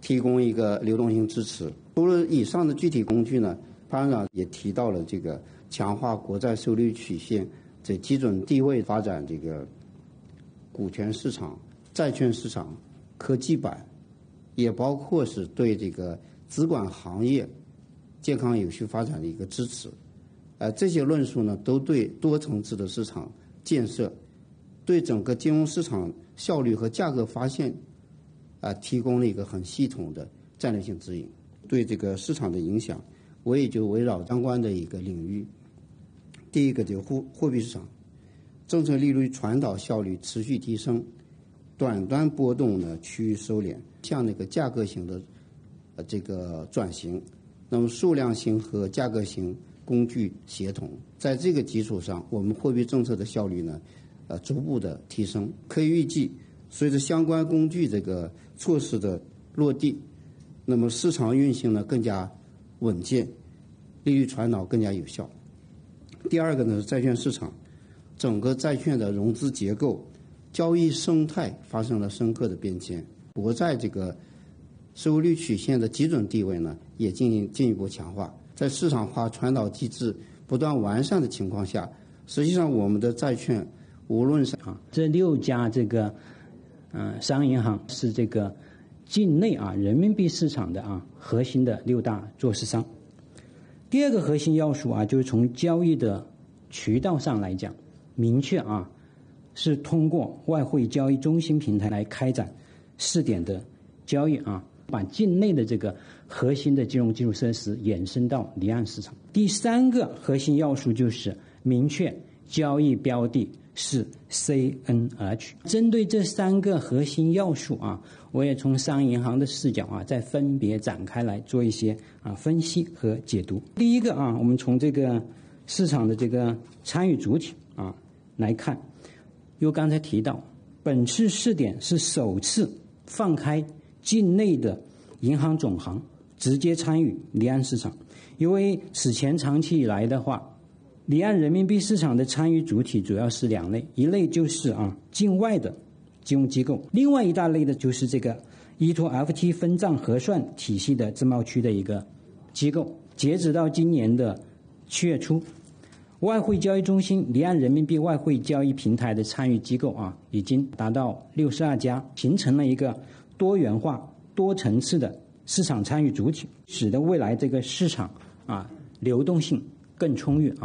提供一个流动性支持。除了以上的具体工具呢，潘院长也提到了这个强化国债收益率曲线这基准地位，发展这个股权市场、债券市场、科技板，也包括是对这个资管行业健康有序发展的一个支持。这些论述呢，都对多层次的市场建设，对整个金融市场效率和价格发现提供了一个很系统的战略性指引。对这个市场的影响，我也就围绕相关的一个领域。第一个就货币市场，政策利率传导效率持续提升，短端波动呢趋于收敛，向那个价格型的这个转型。那么数量型和价格型工具协同，在这个基础上，我们货币政策的效率呢逐步的提升。可以预计，随着相关工具这个措施的落地，那么市场运行呢更加稳健，利率传导更加有效。第二个呢是债券市场，整个债券的融资结构、交易生态发生了深刻的变迁，国债这个收益率曲线的基准地位呢也进一步强化。在市场化传导机制不断完善的情况下，实际上我们的债券无论是这6家这个商业银行是这个境内人民币市场的核心的6大做市商。第二个核心要素就是从交易的渠道上来讲，明确是通过外汇交易中心平台来开展试点的交易把境内的这个核心的金融基础设施延伸到离岸市场。第三个核心要素就是明确交易标的是 CNH。针对这3个核心要素我也从商业银行的视角再分别展开来做一些分析和解读。第一个我们从这个市场的这个参与主体来看，又刚才提到，本次试点是首次放开境内的银行总行直接参与离岸市场。因为此前长期以来的话，离岸人民币市场的参与主体主要是2类，一类就是境外的金融机构，另外一大类的就是这个依托 FT 分账核算体系的自贸区的一个机构。截止到今年的7月初，外汇交易中心离岸人民币外汇交易平台的参与机构已经达到62家，形成了一个多元化、多层次的市场参与主体，使得未来这个市场流动性更充裕